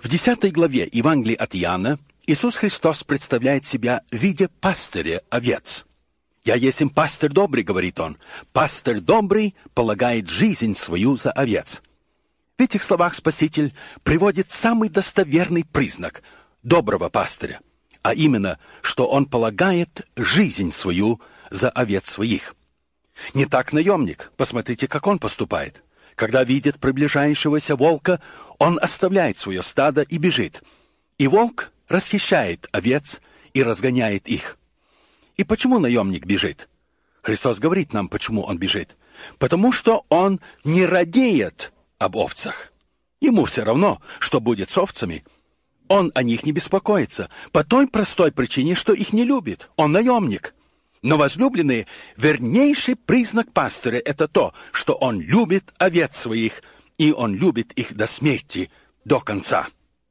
В 10 главе Евангелия от Иоанна Иисус Христос представляет себя в виде пастыря овец. «Я есть им пастырь добрый», — говорит он. «Пастырь добрый полагает жизнь свою за овец». В этих словах Спаситель приводит самый достоверный признак доброго пастыря, а именно, что он полагает жизнь свою за овец своих. Не так наемник. Посмотрите, как он поступает. Когда видит приближающегося волка, он оставляет свое стадо и бежит. И волк расхищает овец и разгоняет их. И почему наемник бежит? Христос говорит нам, почему он бежит. Потому что он не радеет об овцах. Ему все равно, что будет с овцами. Он о них не беспокоится, по той простой причине, что их не любит. Он наемник. Но, возлюбленные, вернейший признак пастыря – это то, что он любит овец своих, и он любит их до смерти, до конца.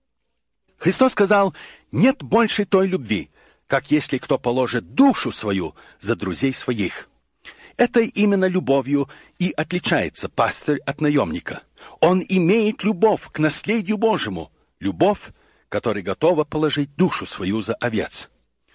Христос сказал, нет больше той любви, как если кто положит душу свою за друзей своих. Этой именно любовью и отличается пастырь от наемника. Он имеет любовь к наследию Божьему, любовь, которая готова положить душу свою за овец.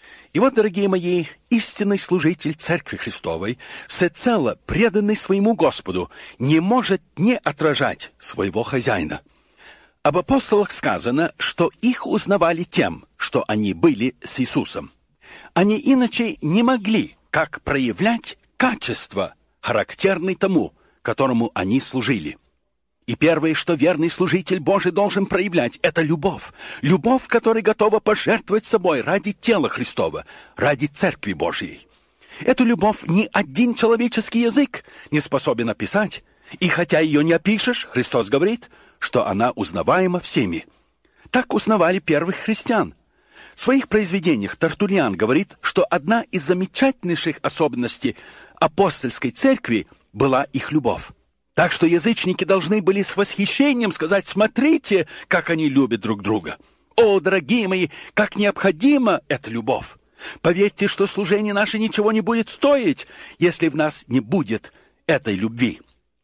И вот, дорогие мои, истинный служитель Церкви Христовой, всецело преданный своему Господу, не может не отражать своего хозяина. Об апостолах сказано, что их узнавали тем, что они были с Иисусом. Они иначе не могли, как проявлять качества, характерные тому, которому они служили. И первое, что верный служитель Божий должен проявлять, это любовь. Любовь, которая готова пожертвовать собой ради тела Христова, ради Церкви Божьей. Эту любовь ни один человеческий язык не способен описать. И хотя ее не опишешь, Христос говорит, что она узнаваема всеми. Так узнавали первых христиан. В своих произведениях Тертуллиан говорит, что одна из замечательнейших особенностей апостольской церкви была их любовь. Так что язычники должны были с восхищением сказать, смотрите, как они любят друг друга. О, дорогие мои, как необходима эта любовь. Поверьте, что служение наше ничего не будет стоить, если в нас не будет этой любви.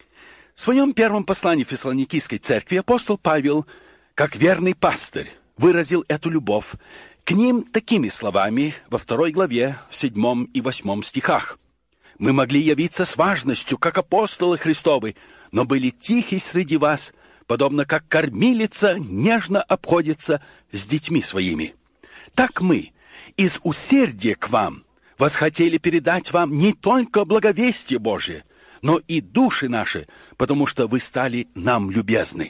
В своем первом послании Фессалоникийской церкви апостол Павел, как верный пастырь, выразил эту любовь к ним такими словами во 2 главе, в 7 и 8 стихах. «Мы могли явиться с важностью, как апостолы Христовы, но были тихи среди вас, подобно как кормилица нежно обходится с детьми своими. Так мы, из усердия к вам, восхотели передать вам не только благовестие Божие, но и души наши, потому что вы стали нам любезны».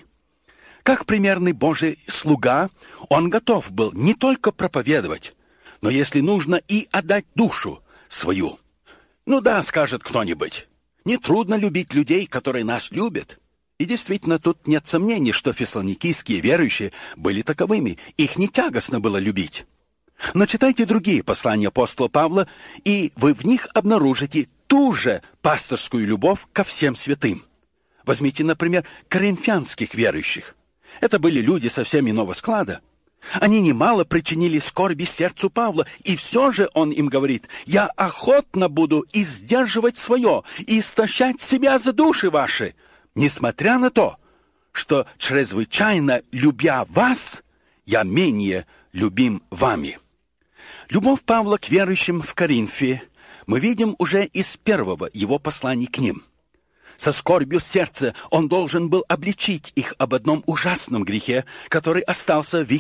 Как примерный Божий слуга, он готов был не только проповедовать, но, если нужно, и отдать душу свою. Ну да, скажет кто-нибудь, нетрудно любить людей, которые нас любят. И действительно, тут нет сомнений, что фессалоникийские верующие были таковыми, их не тягостно было любить. Но читайте другие послания апостола Павла, и вы в них обнаружите ту же пасторскую любовь ко всем святым. Возьмите, например, коринфянских верующих. Это были люди совсем иного склада. Они немало причинили скорби сердцу Павла, и все же он им говорит, «Я охотно буду и сдерживать свое, и истощать себя за души ваши, несмотря на то, что, чрезвычайно любя вас, я менее любим вами». Любовь Павла к верующим в Коринфе мы видим уже из первого его послания к ним. Со скорбью сердца он должен был обличить их об одном ужасном грехе, который остался в их